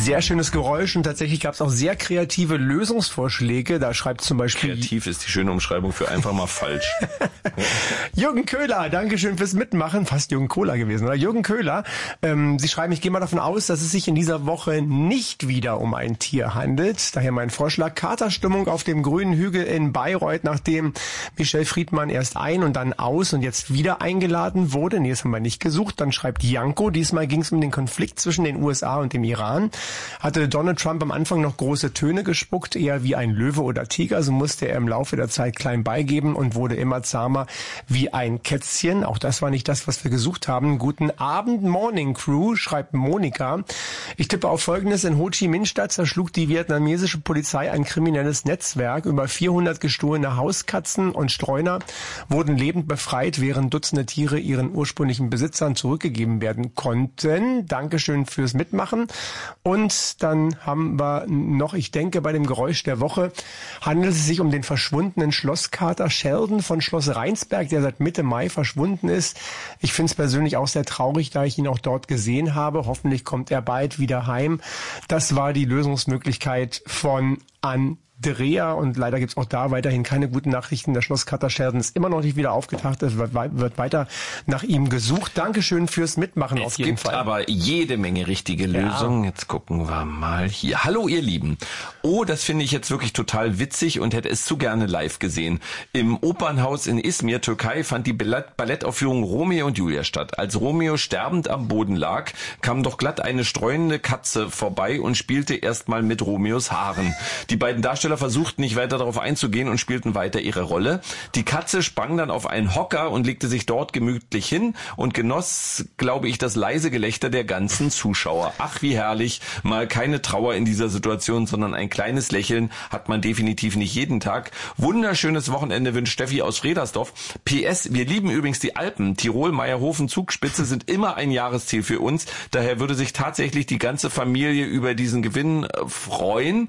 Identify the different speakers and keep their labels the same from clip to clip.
Speaker 1: Sehr schönes Geräusch und tatsächlich gab es auch sehr kreative Lösungsvorschläge. Da schreibt zum Beispiel...
Speaker 2: Kreativ ist die schöne Umschreibung für einfach mal falsch.
Speaker 1: Jürgen Köhler, Dankeschön fürs Mitmachen. Fast Jürgen Kohler gewesen, oder? Jürgen Köhler, Sie schreiben, ich gehe mal davon aus, dass es sich in dieser Woche nicht wieder um ein Tier handelt. Daher mein Vorschlag, Katerstimmung auf dem grünen Hügel in Bayreuth, nachdem Michelle Friedmann erst ein und dann aus und jetzt wieder eingeladen wurde. Nee, das haben wir nicht gesucht. Dann schreibt Janko, diesmal ging es um den Konflikt zwischen den USA und dem Iran. Hatte Donald Trump am Anfang noch große Töne gespuckt, eher wie ein Löwe oder Tiger, so musste er im Laufe der Zeit klein beigeben und wurde immer zahmer wie ein Kätzchen. Auch das war nicht das, was wir gesucht haben. Guten Abend, Morning Crew, schreibt Monika. Ich tippe auf Folgendes: In Ho Chi Minh-Stadt zerschlug die vietnamesische Polizei ein kriminelles Netzwerk. Über 400 gestohlene Hauskatzen und Streuner wurden lebend befreit, während Dutzende Tiere ihren ursprünglichen Besitzern zurückgegeben werden konnten. Dankeschön fürs Mitmachen. Und dann haben wir noch, ich denke, bei dem Geräusch der Woche handelt es sich um den verschwundenen Schlosskater Sheldon von Schloss Rheinsberg, der seit Mitte Mai verschwunden ist. Ich finde es persönlich auch sehr traurig, da ich ihn auch dort gesehen habe. Hoffentlich kommt er bald wieder heim. Das war die Lösungsmöglichkeit von Andrea und leider gibt's auch da weiterhin keine guten Nachrichten. Der Schlosskater Sheldon ist immer noch nicht wieder aufgetaucht. Es wird weiter nach ihm gesucht. Dankeschön fürs Mitmachen auf jeden Fall.
Speaker 2: Es gibt aber jede Menge richtige Lösungen. Jetzt gucken wir mal hier. Hallo ihr Lieben. Oh, das finde ich jetzt wirklich total witzig und hätte es zu gerne live gesehen. Im Opernhaus in Izmir, Türkei, fand die Ballettaufführung Romeo und Julia statt. Als Romeo sterbend am Boden lag, kam doch glatt eine streunende Katze vorbei und spielte erstmal mit Romeos Haaren. Die beiden Darsteller versuchten nicht weiter darauf einzugehen und spielten weiter ihre Rolle. Die Katze sprang dann auf einen Hocker und legte sich dort gemütlich hin und genoss, glaube ich, das leise Gelächter der ganzen Zuschauer. Ach, wie herrlich. Mal keine Trauer in dieser Situation, sondern ein kleines Lächeln hat man definitiv nicht jeden Tag. Wunderschönes Wochenende wünscht Steffi aus Fredersdorf. PS, wir lieben übrigens die Alpen. Tirol, Meierhofen, Zugspitze sind immer ein Jahresziel für uns. Daher würde sich tatsächlich die ganze Familie über diesen Gewinn freuen.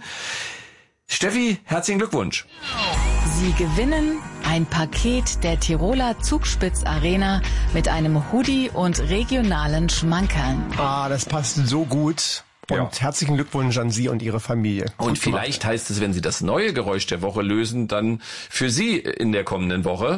Speaker 2: Steffi, herzlichen Glückwunsch.
Speaker 3: Sie gewinnen ein Paket der Tiroler Zugspitz Arena mit einem Hoodie und regionalen Schmankerln.
Speaker 1: Ah, das passt so gut. Und herzlichen Glückwunsch an Sie und Ihre Familie.
Speaker 2: Und vielleicht heißt es, wenn Sie das neue Geräusch der Woche lösen, dann für Sie in der kommenden Woche.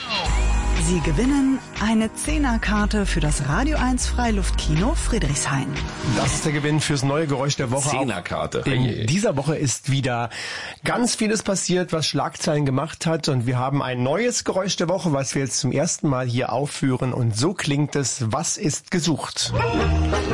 Speaker 4: Sie gewinnen eine 10er-Karte für das Radio 1 Freiluftkino Friedrichshain.
Speaker 1: Das ist der Gewinn fürs neue Geräusch der Woche.
Speaker 2: 10er-Karte.
Speaker 1: In dieser Woche ist wieder ganz vieles passiert, was Schlagzeilen gemacht hat. Und wir haben ein neues Geräusch der Woche, was wir jetzt zum ersten Mal hier aufführen. Und so klingt es: Was ist gesucht?